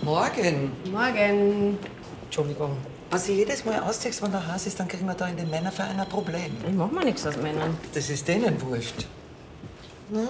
Morgen. Morgen. Entschuldigung. Was du jedes Mal ausziehst, wenn der Haus ist, dann kriegen wir da in den Männerverein ein Problem. Ich mach mir nichts aus Männern. Das ist denen wurscht. Hm?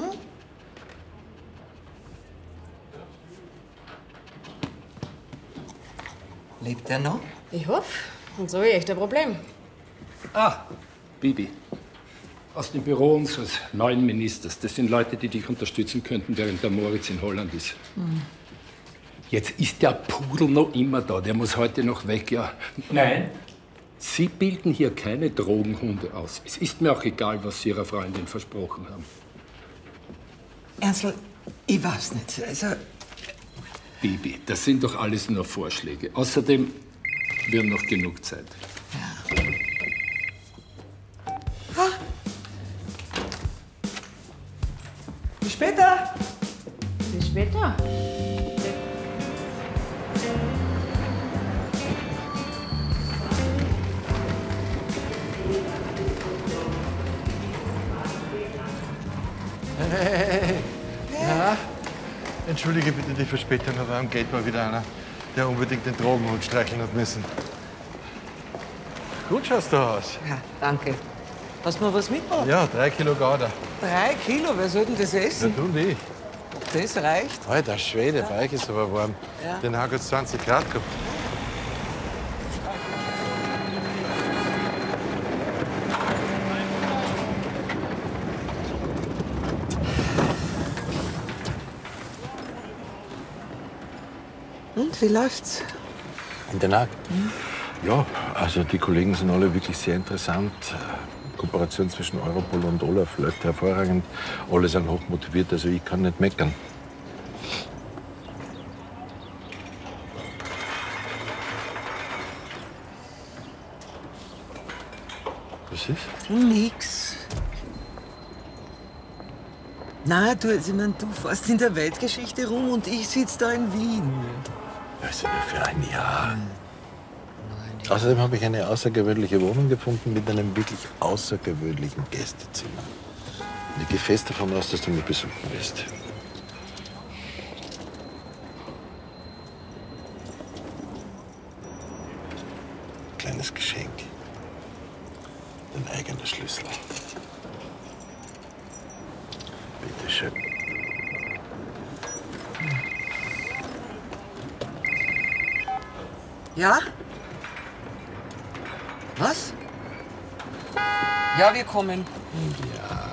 Lebt er noch? Ich hoffe. Und so habe ich echt ein Problem. Ah, Bibi. Aus dem Büro unseres neuen Ministers. Das sind Leute, die dich unterstützen könnten, während der Moritz in Holland ist. Jetzt ist der Pudel noch immer da. Der muss heute noch weg, ja. Nein. Sie bilden hier keine Drogenhunde aus. Es ist mir auch egal, was Sie Ihrer Freundin versprochen haben. Ernstl, ich weiß nicht. Also, Bibi, das sind doch alles nur Vorschläge. Außerdem, wir haben noch genug Zeit. bis später. Bis später. Hey. Ja. Entschuldige bitte die Verspätung, aber am Gate war wieder einer, der unbedingt den Drogenhund streicheln hat müssen. Gut schaust du aus. Ja, danke. Hast du mir was mitgebracht? Ja, 3 Kilo Gouda. 3 Kilo, wer soll denn das Ja, essen? du und ich. Das reicht. Alter Schwede, bei euch ist aber warm. Ja. Den Tag hat es 20 Grad gehabt. Und, wie läuft's? In Den Haag? Ja, also die Kollegen sind alle wirklich sehr interessant. Kooperation zwischen Europol und Olaf läuft hervorragend. Alle sind hochmotiviert, also ich kann nicht meckern. Was ist? Nix. Na, du, ich mein, du fährst in der Weltgeschichte rum und ich sitze da in Wien. Also nur für ein Jahr. Außerdem habe ich eine außergewöhnliche Wohnung gefunden mit einem wirklich außergewöhnlichen Gästezimmer. Und ich gehe fest davon aus, dass du mich besuchen wirst. Kleines Geschenk. Dein eigener Schlüssel. Bitte schön. Ja? Was? Ja, wir kommen. Ja.